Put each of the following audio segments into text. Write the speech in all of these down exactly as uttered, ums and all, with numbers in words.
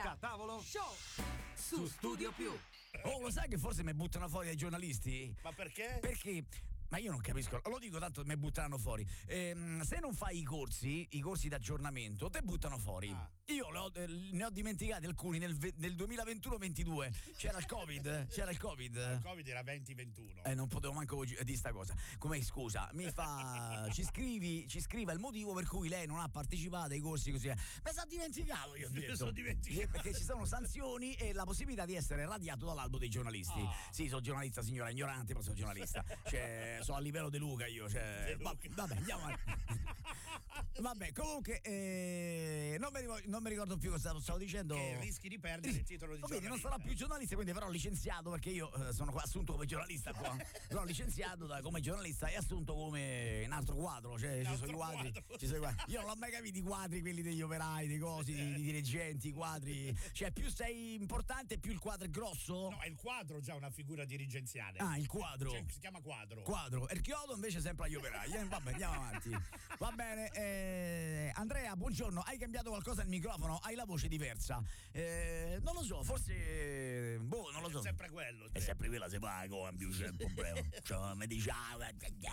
Andrea. Tavolo. Show su Studio Più. Oh, lo sai che forse mi buttano fuori dai giornalisti? Ma perché? Perché? Ma io non capisco, lo dico tanto mi butteranno fuori. Ehm, se non fai i corsi, i corsi d'aggiornamento, te buttano fuori. Ah. Io le ho, eh, ne ho dimenticati alcuni nel, ve- nel duemilaventuno ventidue. C'era il Covid, c'era il Covid. Il Covid era venti ventuno. Eh, non potevo manco oggi di sta cosa. Come scusa, mi fa. Ci scrivi, ci scriva il motivo per cui lei non ha partecipato ai corsi così. Mi sono dimenticato, io ho detto. Mi sono dimenticato. Perché ci sono sanzioni e la possibilità di essere radiato dall'albo dei giornalisti. Ah. Sì, sono giornalista, signora ignorante, ma sono giornalista. Cioè, sono a livello De Luca io. Cioè, De va- Luca. vabbè, andiamo avanti. Vabbè, comunque, eh, non, mi ricordo, non mi ricordo più cosa stavo dicendo. Che rischi di perdere il titolo di Quindi non giornalista. sarò più giornalista, quindi verrò licenziato perché io eh, sono qua assunto come giornalista qua. Sono licenziato da, come giornalista e assunto come un altro quadro, cioè Un ci altro sono i quadri, quadro. ci sono i quadri. Io non l'ho mai capito i quadri, quelli degli operai, dei cosi, di, di dirigenti, i quadri. Cioè più sei importante più il quadro è grosso? No, è il quadro già una figura dirigenziale. Ah, il quadro. Cioè, si chiama quadro. Quadro. E il chiodo invece sempre agli operai. Eh, vabbè, andiamo avanti. Va bene. eh, Andrea, buongiorno. Hai cambiato qualcosa al microfono? Hai la voce diversa. Eh, non lo so, forse. Boh, non lo so. È sempre quello. È sempre quella se va con più c'è il problema. Cioè, mi diciamo.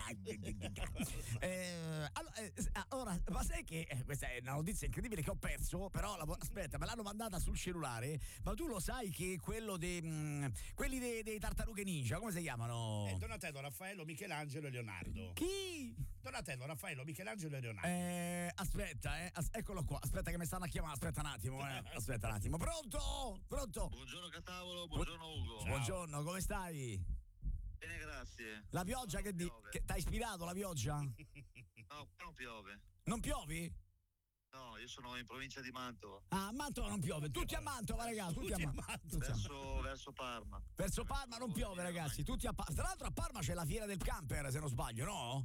Eh, allora, eh, allora, ma sai che eh, questa è una notizia incredibile che ho perso, però la, aspetta, me l'hanno mandata sul cellulare, ma tu lo sai che quello dei mh, quelli dei, dei tartarughe ninja, come si chiamano? Eh, Donatello, Raffaello, Michelangelo e Leonardo. Chi? Donatello, Raffaello, Michelangelo e Leonardo. Eh, aspetta, eh, as- eccolo qua. Aspetta che mi stanno a chiamare. Aspetta un attimo, eh. Aspetta un attimo. Pronto? Pronto? Buongiorno Catavolo, buongiorno Ugo. Buongiorno, come stai? Bene, grazie. La pioggia che, di- piove. che t'ha ispirato la pioggia? No, qua non piove. Non piovi? No, io sono in provincia di Mantova. Ah, a Mantova non piove. Tutti a Mantova, ragazzi. Tutti, Tutti a a Mantova. Mantova. Verso, verso Parma. Verso Parma non piove, ragazzi. Tutti a Parma. Tra l'altro a Parma c'è la fiera del camper, se non sbaglio, no?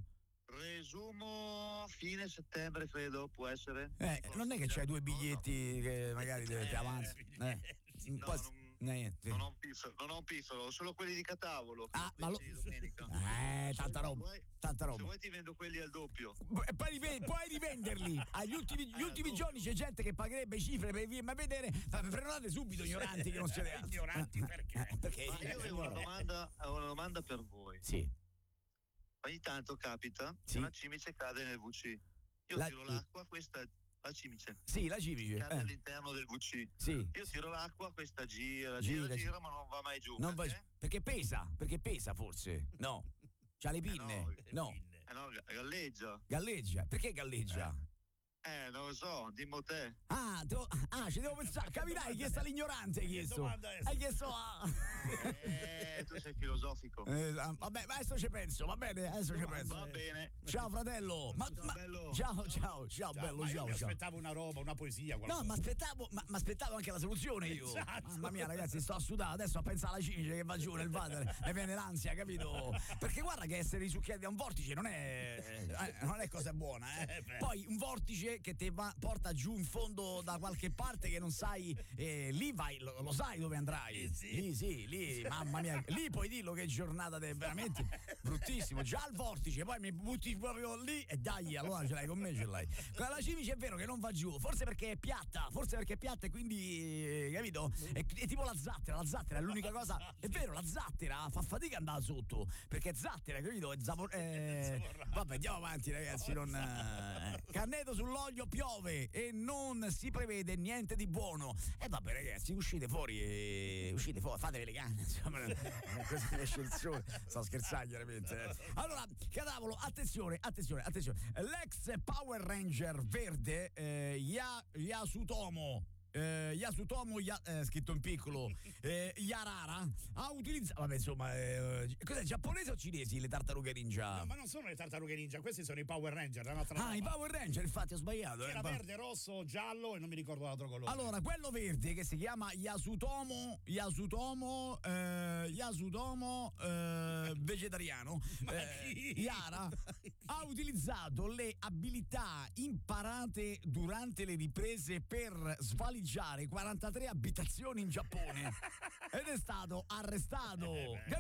Presumo fine settembre, credo, può essere. Eh, non è che c'hai due biglietti che magari te, te avanzi. Eh. Un No, po' non, niente. non ho un piffero, non ho un piffero, solo quelli di Catavolo. Ah, ma lo- Sì, domenica. Eh, tanta Se roba. vuoi- Tanta Se roba. vuoi ti vendo quelli al doppio. E poi rive- puoi rivenderli agli ultimi, gli Eh, ultimi no. giorni c'è gente che pagherebbe cifre per venirmi a vedere. Ma prenotate subito, ignoranti che non siete altro. Ignoranti perché? Eh, perché Ma io avevo una domanda, avevo una domanda per voi. sì. Ogni tanto capita Sì. che una cimice cade nel V C. Io La- tiro l'acqua, questa la cimice Sì, la civice. cade Eh. all'interno del V C. Sì. Io tiro l'acqua, questa gira, Gira, gira, gira. gira, ma non va mai giù. Non va- Perché? perché pesa, perché pesa forse. No. C'ha le pinne. no, No. Pinne. Eh no, ga- galleggia. Galleggia. Perché galleggia? Eh, non lo so, dimmo te. Ah, te- ah, ci devo pensare. Capirai, hai chiesto all'ignorante, hai chiesto. domanda è? Hai chiesto a. Eh, tu sei filosofico. Eh, ah, vabbè, ma adesso ci penso, va bene, adesso ci penso. Va bene. Ciao fratello. Ma, Ciao, ma- bello. ciao, ciao, ciao, Ciao, bello, ma io ciao, mi ciao. aspettavo una roba, una poesia, qualcosa. No, ma aspettavo, ma, ma aspettavo anche la soluzione io. Esatto. Mamma mia, ragazzi, sto a sudare adesso a pensare alla cimice che va giù nel water, mi viene l'ansia, capito? Perché guarda che essere risucchiati da un vortice non è, eh, non è cosa buona, eh. Eh, beh. Poi un vortice che ti va, porta giù in fondo da qualche parte che non sai, eh, lì vai, lo, lo sai dove andrai. Eh, sì. Lì, sì, lì, mamma mia, lì puoi dirlo che giornata è veramente bruttissimo. Già al vortice, poi mi butti proprio lì e dai, allora ce l'hai con me, ce l'hai. Con la cimice è vero che non va giù, forse perché è piatta, forse perché è piatta e quindi, eh, capito? È, è tipo la zattera, la zattera è l'unica cosa, è vero, la zattera fa fatica ad andare sotto, perché è zattera, capito? È zapor- eh, vabbè, andiamo avanti ragazzi, non, eh, Canneto sull'olio piove e non si prevede niente di buono. E vabbè ragazzi, uscite fuori, e, uscite fuori, fatevi le canne, insomma, così esce il sole. Sto scherzando chiaramente. eh. Allora, Catavolo, attenzione, attenzione, attenzione. L'ex Power Ranger verde, eh, Ya- Yasutomo. Eh, Yasutomo, ya, eh, scritto in piccolo, eh, Yarara ha utilizzato. Vabbè, insomma, eh, cos'è, giapponese o cinesi le tartarughe ninja? No, ma non sono le tartarughe ninja, questi sono i Power Ranger, è un'altra Ah, roba. i Power Ranger, infatti ho sbagliato. Era eh, verde, rosso, giallo e non mi ricordo l'altro colore. Allora, quello verde che si chiama Yasutomo, Yasutomo, eh, Yasutomo eh, vegetariano, Ma eh, chi? Yara, ha utilizzato le abilità imparate durante le riprese per svaligiare quarantatré abitazioni in Giappone ed è stato arrestato. Eh beh.